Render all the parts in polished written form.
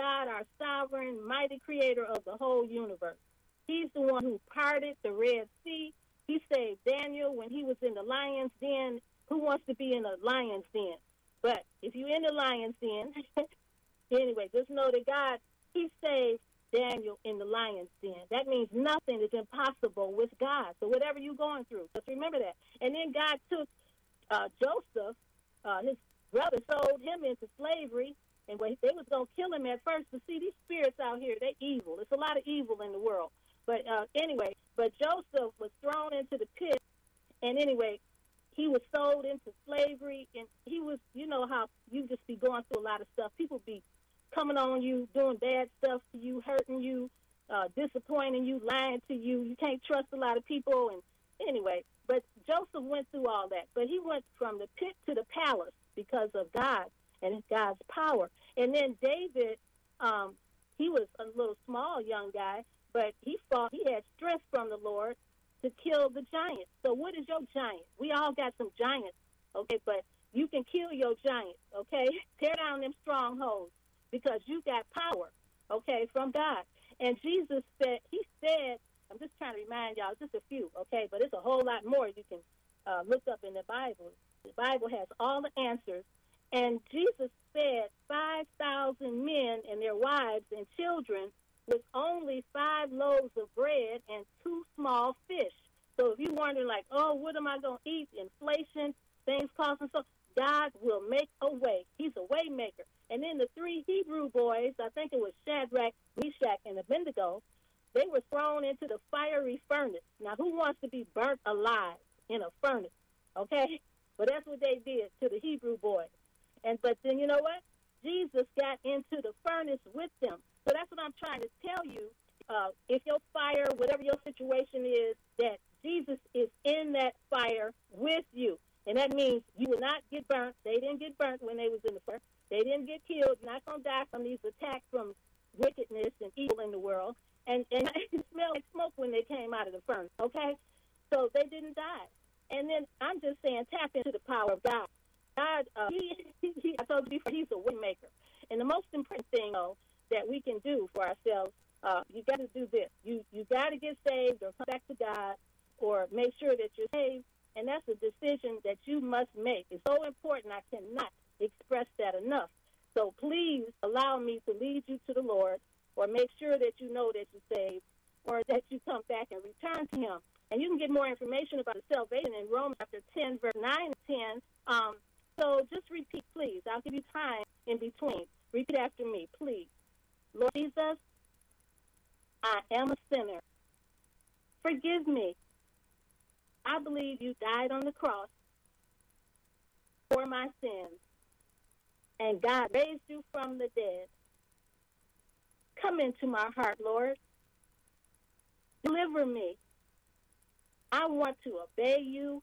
God, our sovereign, mighty creator of the whole universe. He's the one who parted the Red Sea. He saved Daniel when he was in the lion's den. Who wants to be in a lion's den? But if you're in the lion's den, anyway, just know that God, he saved Daniel in the lion's den. That means nothing is impossible with God. So whatever you're going through, just remember that. And then God took Joseph, his brother sold him into slavery, and they was going to kill him at first. But see, these spirits out here, they're evil. There's a lot of evil in the world. But anyway, but Joseph was thrown into the pit, and anyway, he was sold into slavery, and he was, you know how you just be going through a lot of stuff. People be coming on you, doing bad stuff to you, hurting you, disappointing you, lying to you. You can't trust a lot of people. And anyway, but Joseph went through all that. But he went from the pit to the palace because of God and God's power. And then David, he was a little small young guy, but he fought. He had strength from the Lord to kill the giant. So what is your giant? We all got some giants, okay? But you can kill your giant, okay? Tear down them strongholds because you got power, okay, from God. And Jesus said, he said, I'm just trying to remind y'all, just a few, okay? But it's a whole lot more you can look up in the Bible. The Bible has all the answers. And Jesus fed 5,000 men and their wives and children with only 5 loaves of bread and 2 small fish. So if you're wondering, like, oh, what am I going to eat? Inflation, things costing so, God will make a way. He's a way maker. And then the 3 Hebrew boys, I think it was Shadrach, Meshach, and Abednego, they were thrown into the fiery furnace. Now, who wants to be burnt alive in a furnace? Okay? But that's what they did to the Hebrew boys. But then you know what? Jesus got into the furnace with them. So that's what I'm trying to tell you. If your fire, whatever your situation is, that Jesus is in that fire with you. And that means you will not get burnt. They didn't get burnt when they was in the fire. They didn't get killed. You're not going to die from these attacks from wickedness and evil in the world. And it smelled like smoke when they came out of the furnace, okay? So they didn't die. And then I'm just saying, tap into the power of God. God, I told you before, he's a way maker. And the most important thing, though, that we can do for ourselves, you got to do this. You got to get saved or come back to God or make sure that you're saved. And that's a decision that you must make. It's so important. I cannot express that enough. So please allow me to lead you to the Lord, or make sure that you know that you're saved, or that you come back and return to him. And you can get more information about the salvation in Romans chapter 10, verse 9 and 10. So just repeat, please. I'll give you time in between. Repeat after me, please. Lord Jesus, I am a sinner. Forgive me. I believe you died on the cross for my sins, and God raised you from the dead. Come into my heart, Lord. Deliver me. I want to obey you.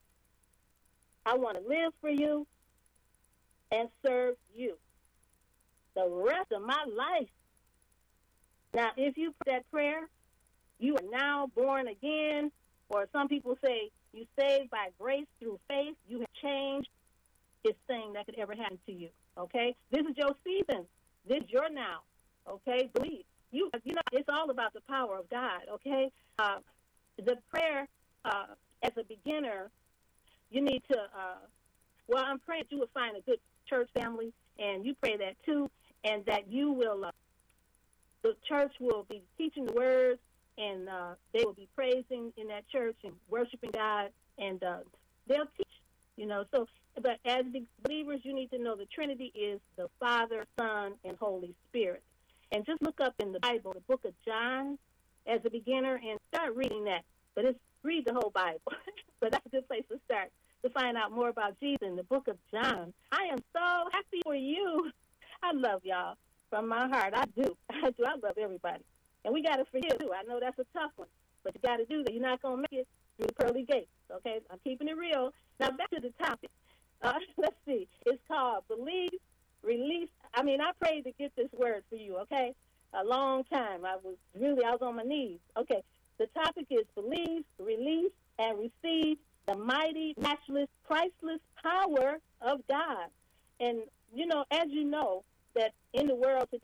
I want to live for you and serve you the rest of my life. Now, if you put that prayer, you are now born again, or some people say you saved by grace through faith. You have changed. This thing that could ever happen to you, okay? This is your season. This is your now, okay? Believe. You know, it's all about the power of God, okay? The prayer, as a beginner, you need to, I'm praying that you will find a good church family, and you pray that too, and that you will, the church will be teaching the words, and they will be praising in that church and worshiping God, and they'll teach, you know. So, but as believers, you need to know the Trinity is the Father, Son, and Holy Spirit. And just look up in the Bible, the book of John, as a beginner, and start reading that. But read the whole Bible. But that's a good place to start to find out more about Jesus in the book of John. I am so happy for you. I love y'all from my heart. I do. I do. I love everybody. And we got to forgive, too. I know that's a tough one, but you got to do that. You're not going to make it through the pearly gates, okay? I'm keeping it real. Now, back to the topic. Let's see. It's called Believe, Release. I prayed to get this word for you, okay? A long time. I was on my knees. Okay. The topic is believe, release, and receive the mighty, matchless, priceless power of God. And, you know, as you know, that in the world today,